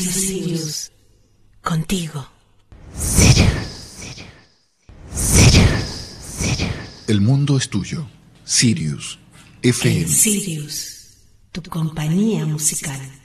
Radio Sirius. Contigo. El mundo es tuyo. Sirius FM. Sirius, tu compañía musical.